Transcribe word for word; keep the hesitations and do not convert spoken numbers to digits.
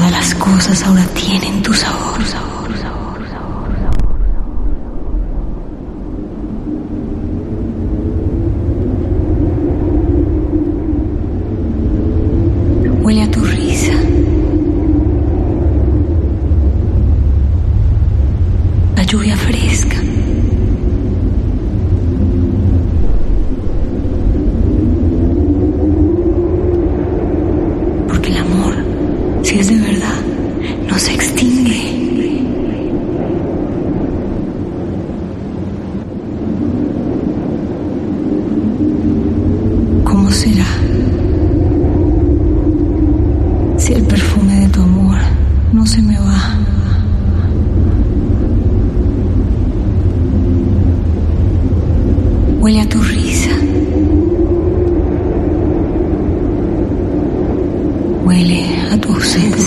Todas las cosas ahora tienen tu sabor. Huele a tu risa. La lluvia fresca. Porque el amor, si es de verdad, no se extingue. ¿Cómo será si el perfume de tu amor no se me va? Huele a tu risa. Huele a tu ausencia.